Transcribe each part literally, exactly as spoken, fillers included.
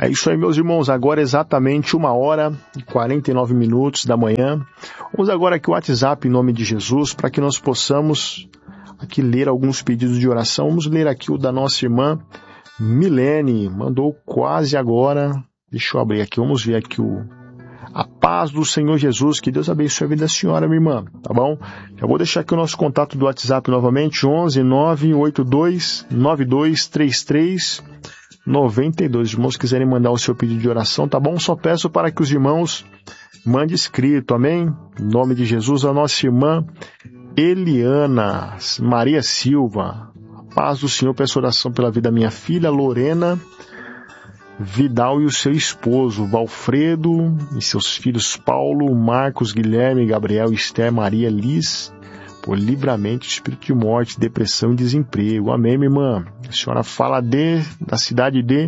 É isso aí, meus irmãos, agora é exatamente uma hora e quarenta e nove minutos da manhã. Vamos agora aqui o WhatsApp em nome de Jesus, para que nós possamos aqui ler alguns pedidos de oração. Vamos ler aqui o da nossa irmã Milene, mandou quase agora. Deixa eu abrir aqui, vamos ver aqui o... A paz do Senhor Jesus, que Deus abençoe a vida da senhora, minha irmã, tá bom? Já vou deixar aqui o nosso contato do WhatsApp novamente, onze nove oito dois nove dois três três nove dois. Os irmãos quiserem mandar o seu pedido de oração, tá bom? Só peço para que os irmãos mandem escrito, amém? Em nome de Jesus, a nossa irmã Eliana Maria Silva. A paz do Senhor, peço oração pela vida da minha filha Lorena Vidal e o seu esposo Valfredo e seus filhos Paulo, Marcos, Guilherme, Gabriel, Esther, Maria, Liz, por livramento, espírito de morte, depressão e desemprego. Amém, minha irmã? A senhora fala de, da cidade de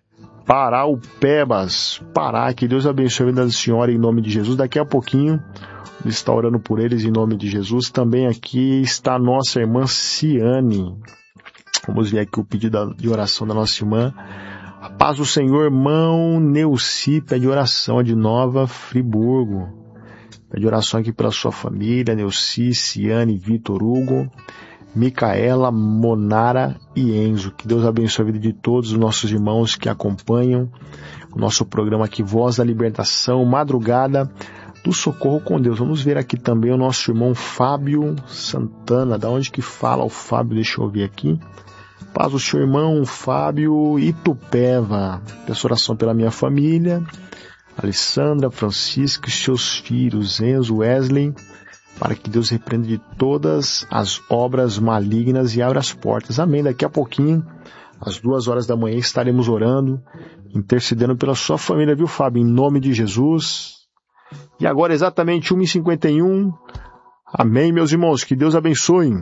Paraupebas, Pará. Que Deus abençoe a vida da senhora em nome de Jesus. Daqui a pouquinho, ele está orando por eles em nome de Jesus. Também aqui está a nossa irmã Ciane. Vamos ver aqui o pedido de oração da nossa irmã. A paz do Senhor, irmão Neuci, pede oração de Nova Friburgo. Pede oração aqui pela sua família, Neuci, Ciane, Vitor Hugo, Micaela, Monara e Enzo. Que Deus abençoe a vida de todos os nossos irmãos que acompanham o nosso programa aqui, Voz da Libertação, Madrugada do Socorro com Deus. Vamos ver aqui também o nosso irmão Fábio Santana. Da onde que fala o Fábio? Deixa eu ver aqui. Paz o seu irmão Fábio Itupeva. Peço oração pela minha família, Alessandra, Francisca e seus filhos, Enzo, Wesley, para que Deus repreenda de todas as obras malignas e abra as portas. Amém. Daqui a pouquinho, às duas horas da manhã, estaremos orando, intercedendo pela sua família, viu, Fábio? Em nome de Jesus. E agora, exatamente uma e cinquenta e um. Amém, meus irmãos. Que Deus abençoe.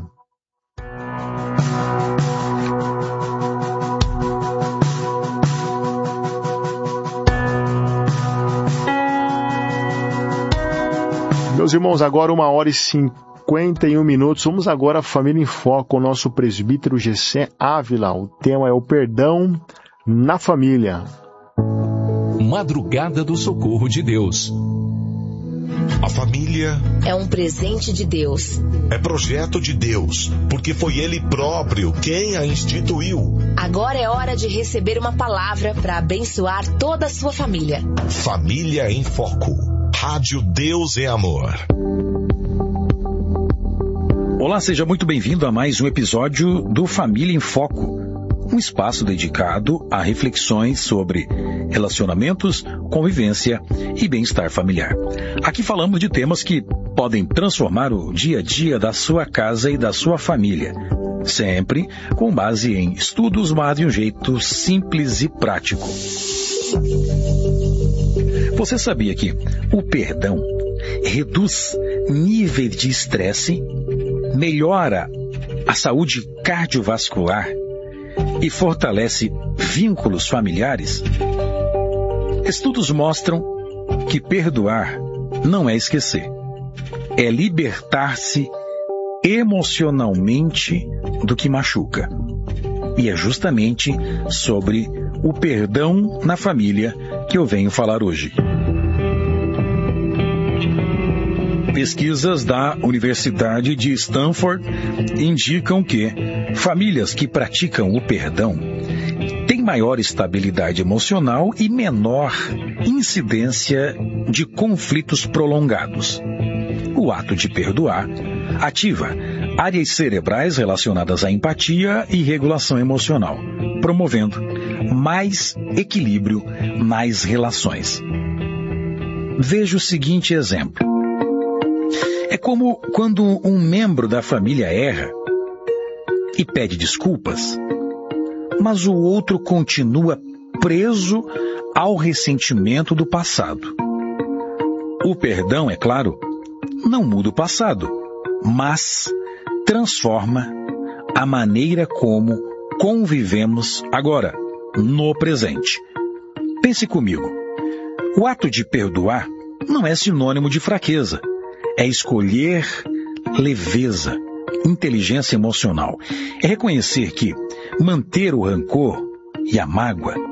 Meus irmãos, agora uma hora e cinquenta e um minutos. Vamos agora a Família em Foco com o nosso presbítero Gessé Ávila. O tema é o perdão na família. Madrugada do Socorro de Deus. A família é um presente de Deus. É projeto de Deus, porque foi Ele próprio quem a instituiu. Agora é hora de receber uma palavra para abençoar toda a sua família. Família em Foco. Rádio Deus é Amor. Olá, seja muito bem-vindo a mais um episódio do Família em Foco, um espaço dedicado a reflexões sobre relacionamentos, convivência e bem-estar familiar. Aqui falamos de temas que podem transformar o dia a dia da sua casa e da sua família, sempre com base em estudos, mas de um jeito simples e prático. Você sabia que o perdão reduz nível de estresse, melhora a saúde cardiovascular e fortalece vínculos familiares? Estudos mostram que perdoar não é esquecer, é libertar-se emocionalmente do que machuca. E é justamente sobre o perdão na família que eu venho falar hoje. Pesquisas da Universidade de Stanford indicam que famílias que praticam o perdão têm maior estabilidade emocional e menor incidência de conflitos prolongados. O ato de perdoar ativa áreas cerebrais relacionadas à empatia e regulação emocional, promovendo mais equilíbrio nas relações. Veja o seguinte exemplo. É como quando um membro da família erra e pede desculpas, mas o outro continua preso ao ressentimento do passado. O perdão, é claro, não muda o passado, mas transforma a maneira como convivemos agora, no presente. Pense comigo. O ato de perdoar não é sinônimo de fraqueza. É escolher leveza, inteligência emocional. É reconhecer que manter o rancor e a mágoa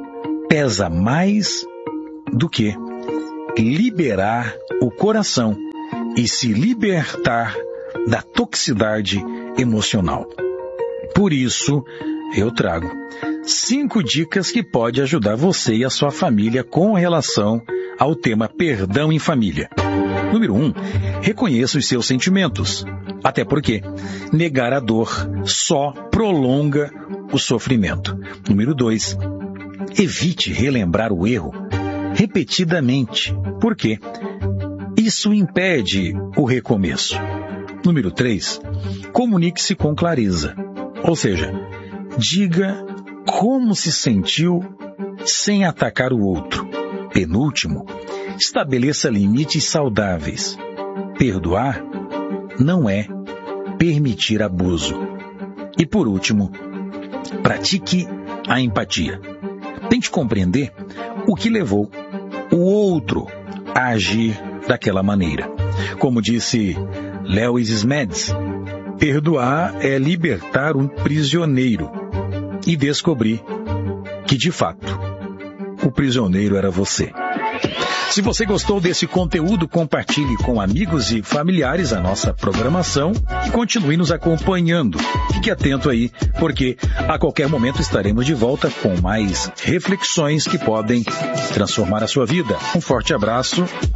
pesa mais do que liberar o coração e se libertar da toxicidade emocional. Por isso, eu trago cinco dicas que podem ajudar você e a sua família com relação ao tema perdão em família. Número um, reconheça os seus sentimentos. Até porque negar a dor só prolonga o sofrimento. Número dois, evite relembrar o erro repetidamente. Por quê? Isso impede o recomeço. Número três, comunique-se com clareza. Ou seja, diga como se sentiu sem atacar o outro. Penúltimo, estabeleça limites saudáveis. Perdoar não é permitir abuso. E por último, pratique a empatia. Tente compreender o que levou o outro a agir daquela maneira. Como disse Lewis Smedes, perdoar é libertar um prisioneiro e descobrir que, de fato, o prisioneiro era você. Se você gostou desse conteúdo, compartilhe com amigos e familiares a nossa programação e continue nos acompanhando. Fique atento aí, porque a qualquer momento estaremos de volta com mais reflexões que podem transformar a sua vida. Um forte abraço